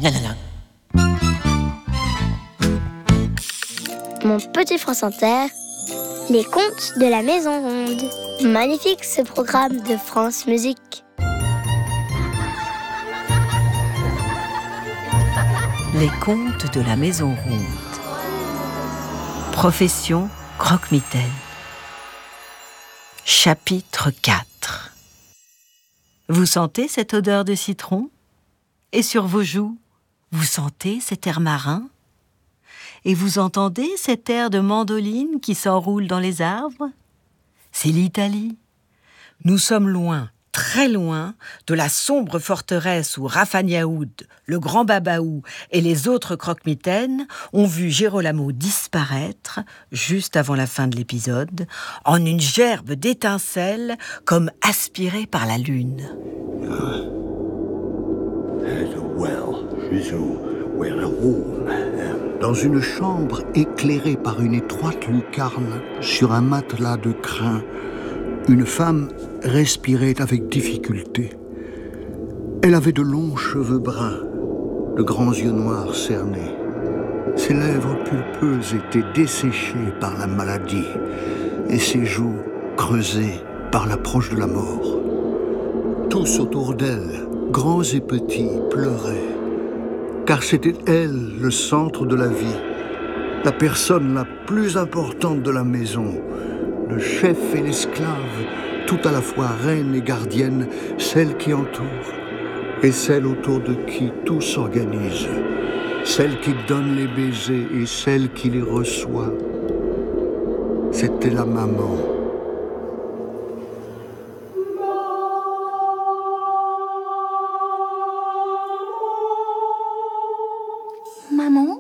Nanana. Mon petit France Inter, les contes de la Maison Ronde. Magnifique ce programme de France Musique. Les contes de la Maison Ronde. Profession croque-mitaine. Chapitre 4. Vous sentez cette odeur de citron? Et sur vos joues, vous sentez cet air marin? Et vous entendez cet air de mandoline qui s'enroule dans les arbres? C'est l'Italie. Nous sommes loin, très loin, de la sombre forteresse où Rafagnaoud, le grand Babaou et les autres croque-mitaines ont vu Girolamo disparaître, juste avant la fin de l'épisode, en une gerbe d'étincelles comme aspirée par la lune. Dans une chambre éclairée par une étroite lucarne, sur un matelas de crin, une femme respirait avec difficulté. Elle avait de longs cheveux bruns, de grands yeux noirs cernés. Ses lèvres pulpeuses étaient desséchées par la maladie et ses joues creusées par l'approche de la mort. Tous autour d'elle, grands et petits, pleuraient, car c'était elle le centre de la vie, la personne la plus importante de la maison, le chef et l'esclave, tout à la fois reine et gardienne, celle qui entoure et celle autour de qui tout s'organise, celle qui donne les baisers et celle qui les reçoit. C'était la maman. Maman,